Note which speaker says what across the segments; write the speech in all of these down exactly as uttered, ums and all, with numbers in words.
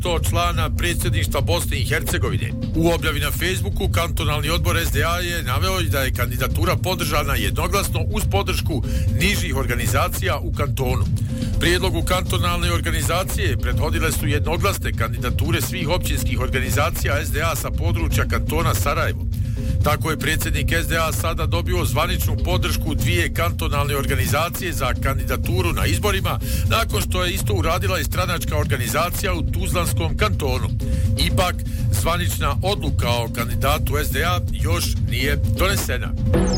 Speaker 1: mjesto člana predsjedništva Bosne i Hercegovine. U objavi na Facebooku kantonalni odbor S D A je naveo da je kandidatura podržana jednoglasno uz podršku nižih organizacija u kantonu. Prijedlogu kantonalne organizacije prethodile su jednoglasne kandidature svih općinskih organizacija S D A sa područja kantona Sarajevo. Tako je predsjednik S D A sada dobio zvaničnu podršku dvije kantonalne organizacije za kandidaturu na izborima, nakon što je isto uradila i stranačka organizacija u Tuzlanskom kantonu. Ipak, zvanična odluka o kandidatu S D A još nije donesena.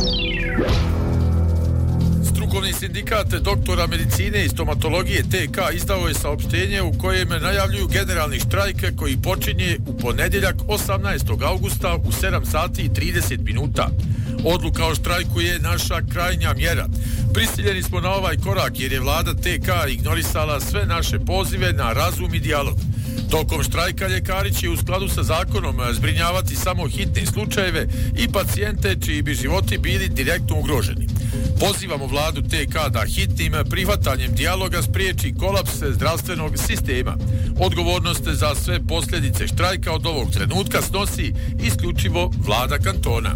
Speaker 1: Strukovni sindikat doktora medicine i stomatologije T K izdao je saopštenje u kojem najavljuju generalni štrajk koji počinje u ponedjeljak osamnaestog augusta u sedam sati i trideset minuta. Odluka o štrajku je naša krajnja mjera. Prisiljeni smo na ovaj korak jer je vlada T K ignorisala sve naše pozive na razum i dijalog. Tokom štrajka ljekari će u skladu sa zakonom zbrinjavati samo hitne slučajeve i pacijente čiji bi životi bili direktno ugroženi. Pozivamo vladu T K da hitnim prihvatanjem dijaloga spriječi kolaps zdravstvenog sistema. Odgovornost za sve posljedice štrajka od ovog trenutka snosi isključivo vlada kantona.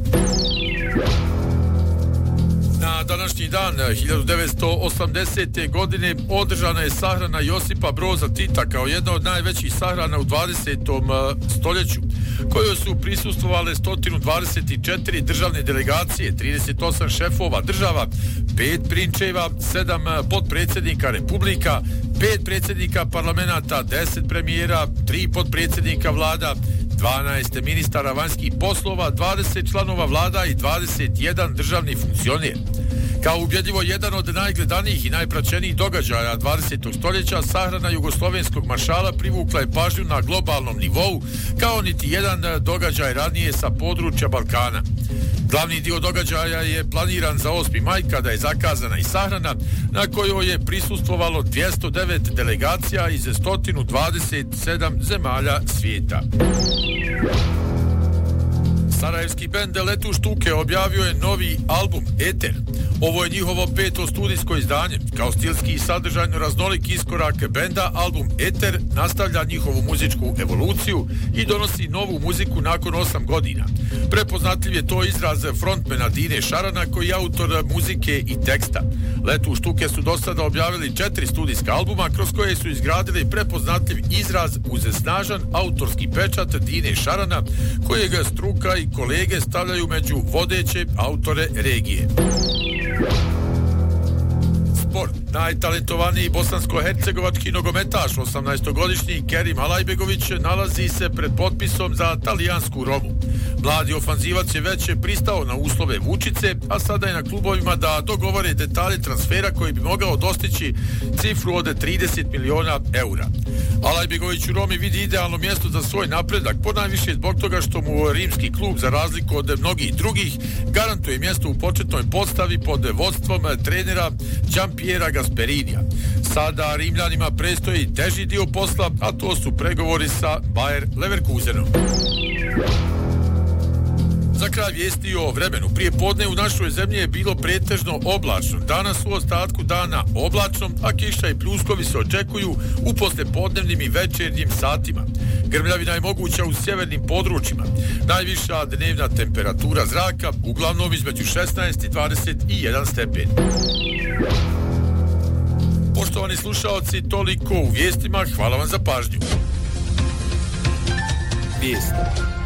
Speaker 1: Na današnji dan hiljadu devetsto osamdesete. godine održana je sahrana Josipa Broza Tita kao jedna od najvećih sahrana u dvadesetom stoljeću, kojoj su prisustvovale sto dvadeset četiri državne delegacije, trideset osam šefova država, pet prinčeva, sedam potpredsjednika republika, pet predsjednika parlamenta, deset premijera, tri potpredsjednika vlada, dvanaest ministara vanjskih poslova, dvadeset članova vlada i dvadeset jedan državni funkcioner. Kao ubjedljivo jedan od najgledanijih i najpraćenijih događaja dvadesetog stoljeća, sahrana jugoslovenskog maršala privukla je pažnju na globalnom nivou, kao niti jedan događaj ranije sa područja Balkana. Glavni dio događaja je planiran za osmi maj, kada je zakazana i sahrana, na kojoj je prisustvovalo dvjesto devet delegacija iz sto dvadeset sedam zemalja svijeta. Sarajevski bend Letu Štuke objavio je novi album Eter. Ovo je njihovo peto studijsko izdanje. Kao stilski i sadržajno raznolik iskorak benda, album Eter nastavlja njihovu muzičku evoluciju i donosi novu muziku nakon osam godina. Prepoznatljiv je to izraz frontmena Dine Šarana, koji je autor muzike i teksta. Letu Štuke su do sada objavili četiri studijska albuma, kroz koje su izgradili prepoznatljiv izraz uz snažan autorski pečat Dine Šarana, kojeg struka i kolege stavljaju među vodeće autore regije. Sport. Najtalentovaniji bosansko-hercegovački nogometaš, osamnaestogodišnji Kerim Alajbegović, nalazi se pred potpisom za talijansku Romu. Mladi ofanzivac je već pristao na uslove Vučice, a sada je na klubovima da dogovore detalje transfera koji bi mogao dostići cifru od trideset miliona eura. Alajbegović u Romi vidi idealno mjesto za svoj napredak, ponajviše zbog toga što mu rimski klub, za razliku od mnogih drugih, garantuje mjesto u početnoj postavi pod vodstvom trenera Gianpiera Gasperinija. Sada Rimljanima predstoji teži dio posla, a to su pregovori sa Bayer Leverkusenom. Za kraj vijesti o vremenu. Prije podne u našoj zemlji je bilo pretežno oblačno. Danas u ostatku dana oblačno, a kiša i pljuskovi se očekuju u poslijepodnevnim i večernjim satima. Grmljavina je moguća u sjevernim područjima. Najviša dnevna temperatura zraka uglavnom između šesnaest i dvadeset jedan stepen. Poštovani slušaoci, toliko u vijestima. Hvala vam za pažnju. Vijesti.